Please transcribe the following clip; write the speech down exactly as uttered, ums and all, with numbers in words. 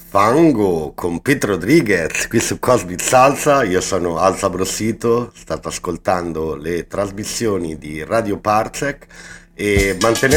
Fango con Pete Rodriguez qui su Cosmic Salsa. Io sono Alza Brossito, state ascoltando le trasmissioni di Radio Parsec e mantenete